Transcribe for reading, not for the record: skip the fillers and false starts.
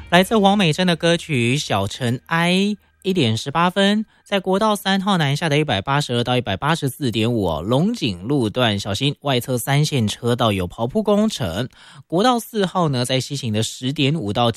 来自黄美珍的歌曲《小尘埃》1点18分，在国道3号南下的182到184.5龙井路段小心外侧3线车道有刨铺工程。国道4号呢，在西行的10.5到